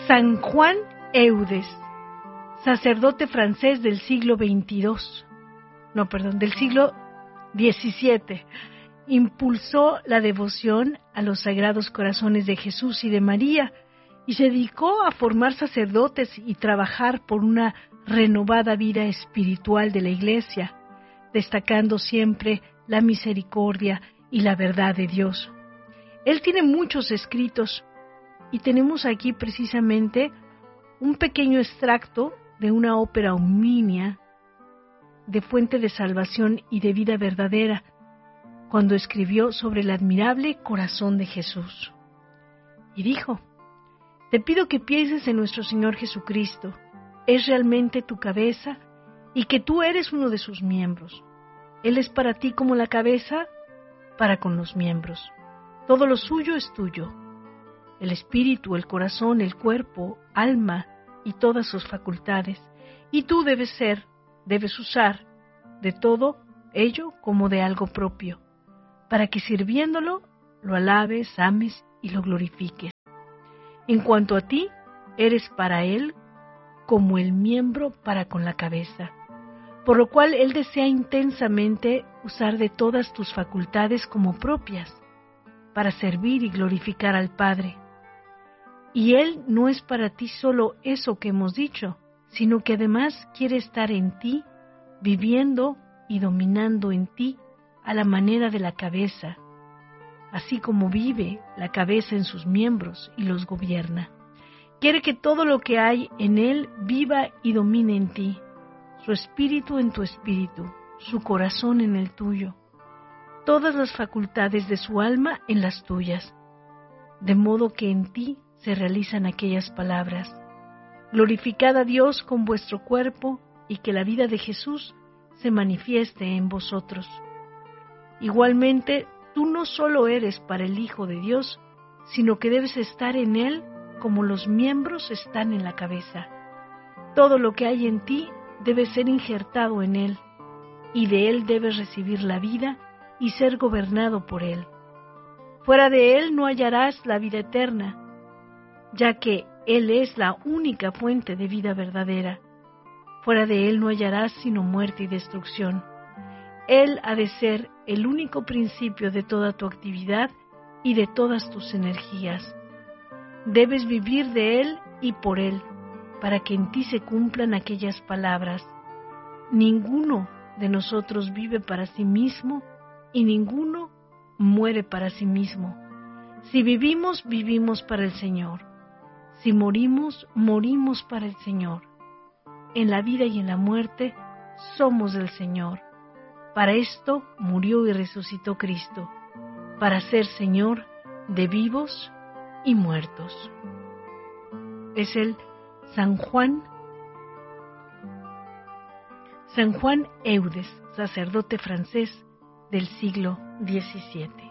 San Juan Eudes, sacerdote francés del siglo XVII, impulsó la devoción a los sagrados corazones de Jesús y de María y se dedicó a formar sacerdotes y trabajar por una renovada vida espiritual de la Iglesia, destacando siempre la misericordia y la verdad de Dios. Él tiene muchos escritos y tenemos aquí precisamente un pequeño extracto de una ópera hominia de fuente de salvación y de vida verdadera, cuando escribió sobre el admirable corazón de Jesús. Y dijo: te pido que pienses en nuestro Señor Jesucristo, es realmente tu cabeza y que tú eres uno de sus miembros. Él es para ti como la cabeza para con los miembros. Todo lo suyo es tuyo. El espíritu, el corazón, el cuerpo, alma y todas sus facultades. Y tú debes usar de todo ello como de algo propio, para que sirviéndolo lo alabes, ames y lo glorifiques. En cuanto a ti, eres para Él como el miembro para con la cabeza, por lo cual Él desea intensamente usar de todas tus facultades como propias, para servir y glorificar al Padre. Y Él no es para ti solo eso que hemos dicho, sino que además quiere estar en ti, viviendo y dominando en ti a la manera de la cabeza, así como vive la cabeza en sus miembros y los gobierna. Quiere que todo lo que hay en Él viva y domine en ti, su espíritu en tu espíritu, su corazón en el tuyo, todas las facultades de su alma en las tuyas, de modo que en ti se realizan aquellas palabras: glorificad a Dios con vuestro cuerpo y que la vida de Jesús se manifieste en vosotros. Igualmente, tú no solo eres para el Hijo de Dios, sino que debes estar en Él como los miembros están en la cabeza. Todo lo que hay en ti debe ser injertado en Él, y de Él debes recibir la vida y ser gobernado por Él. Fuera de Él no hallarás la vida eterna, ya que Él es la única fuente de vida verdadera. Fuera de Él no hallarás sino muerte y destrucción. Él ha de ser el único principio de toda tu actividad y de todas tus energías. Debes vivir de Él y por Él, para que en ti se cumplan aquellas palabras: ninguno de nosotros vive para sí mismo y ninguno muere para sí mismo. Si vivimos, vivimos para el Señor. Si morimos, morimos para el Señor. En la vida y en la muerte somos del Señor. Para esto murió y resucitó Cristo, para ser Señor de vivos y muertos. Es el San Juan Eudes, sacerdote francés del siglo XVII.